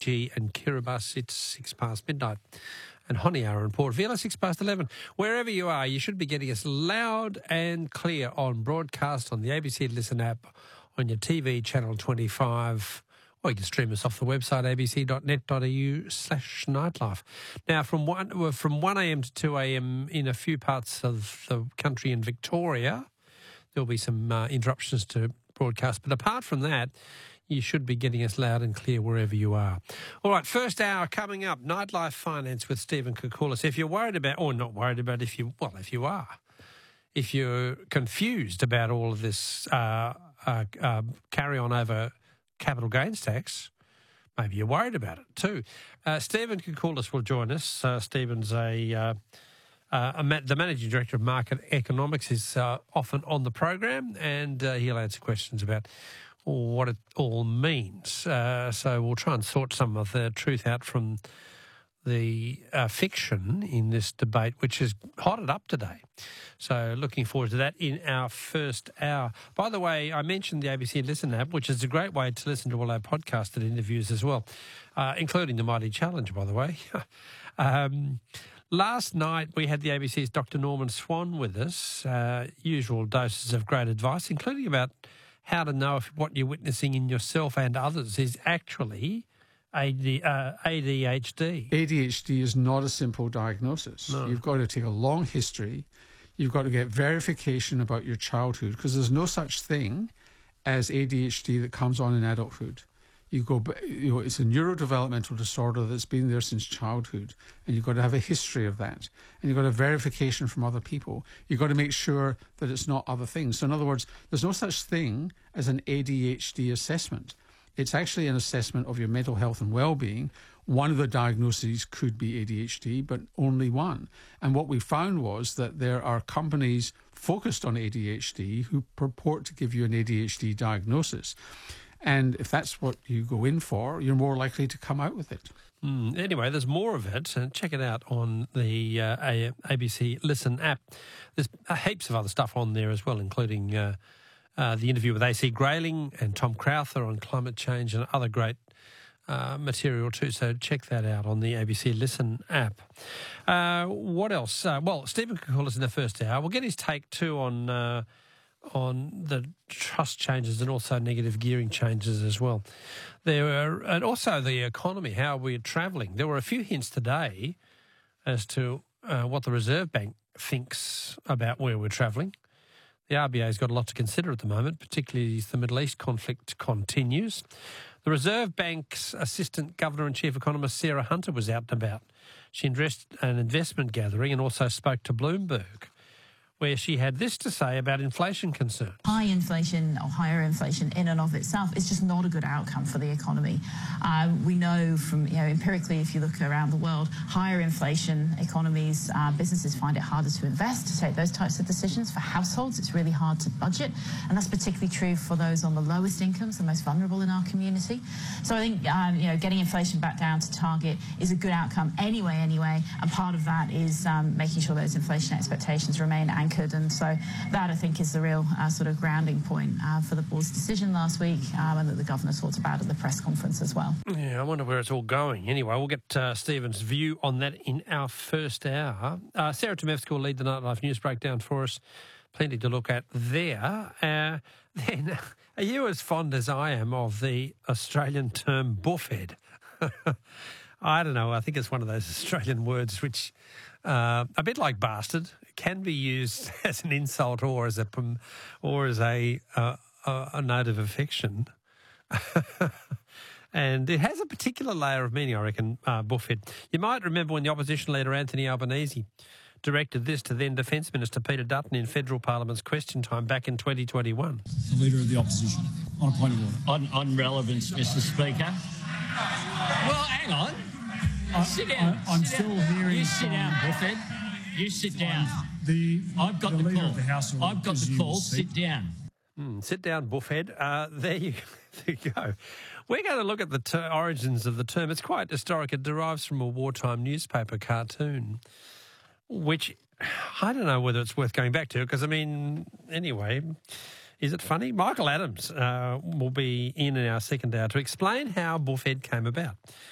Fiji and Kiribati, it's 6 past midnight. And Honiara and Port Vila, 6 past 11. Wherever you are, you should be getting us loud and clear on broadcast on the ABC Listen app, on your TV, Channel 25, or you can stream us off the website abc.net.au/nightlife. Now, from 1am to 2am in a few parts of the country in Victoria, there'll be some interruptions to broadcast. But apart from that, you should be getting us loud and clear wherever you are. All right, first hour coming up, Nightlife Finance with Stephen Koukoulas. If you're worried about, or not worried about, if you are, if you're confused about all of this carry on over capital gains tax, maybe you're worried about it too. Stephen Koukoulas will join us. Stephen's the Managing Director of Market Economics, is often on the program, and he'll answer questions about what it all means. So we'll try and sort some of the truth out from the fiction in this debate, which is hotted up today. So looking forward to that in our first hour. By the way, I mentioned the ABC Listen app, which is a great way to listen to all our podcasted interviews as well, including the Mighty Challenge, by the way. Last night we had the ABC's Dr. Norman Swan with us, usual doses of great advice, including about how to know if what you're witnessing in yourself and others is actually ADHD. ADHD is not a simple diagnosis. No. You've got to take a long history. You've got to get verification about your childhood, because there's no such thing as ADHD that comes on in adulthood. It's a neurodevelopmental disorder that's been there since childhood, and you've got to have a history of that, and you've got to have verification from other people. You've got to make sure that it's not other things. So in other words, there's no such thing as an ADHD assessment. It's actually an assessment of your mental health and well-being. One of the diagnoses could be ADHD, but only one. And what we found was that there are companies focused on ADHD who purport to give you an ADHD diagnosis. And if that's what you go in for, you're more likely to come out with it. Anyway, there's more of it. Check it out on the ABC Listen app. There's heaps of other stuff on there as well, including the interview with AC Grayling and Tom Crowther on climate change and other great material too. So check that out on the ABC Listen app. What else? Well, Stephen Koukoulas in the first hour. We'll get his take too on the trust changes and also negative gearing changes as well. And also the economy, how we're travelling. There were a few hints today as to what the Reserve Bank thinks about where we're travelling. The RBA's got a lot to consider at the moment, particularly as the Middle East conflict continues. The Reserve Bank's Assistant Governor and Chief Economist, Sarah Hunter, was out and about. She addressed an investment gathering and also spoke to Bloomberg, where she had this to say about inflation concerns. High inflation or higher inflation in and of itself is just not a good outcome for the economy. We know from, empirically, if you look around the world, higher inflation economies, businesses find it harder to invest, to take those types of decisions. For households, it's really hard to budget, and that's particularly true for those on the lowest incomes, the most vulnerable in our community. So I think, getting inflation back down to target is a good outcome anyway, and part of that is making sure those inflation expectations remain anchored. And so that, I think, is the real sort of grounding point for the board's decision last week, and that the governor talked about at the press conference as well. Yeah, I wonder where it's all going. Anyway, we'll get Stephen's view on that in our first hour. Sarah Tomevska will lead the Nightlife News Breakdown for us. Plenty to look at there. Then, are you as fond as I am of the Australian term buffhead? I don't know. I think it's one of those Australian words which, a bit like bastard, can be used as an insult or as a note of affection. And it has a particular layer of meaning, I reckon, buffhead. You might remember when the opposition leader Anthony Albanese directed this to then Defence Minister Peter Dutton in Federal Parliament's question time back in 2021. The Leader of the Opposition, on a point of order. On relevance, Mr Speaker. Well, hang on. Sit down. I'm still hearing... You sit down, Buffett. You sit down. I've got the call. I've got the call. Sit down. Sit down, Buffhead. There you go. We're going to look at the origins of the term. It's quite historic. It derives from a wartime newspaper cartoon, which I don't know whether it's worth going back to because, anyway, is it funny? Michael Adams will be in our second hour to explain how Buffhead came about.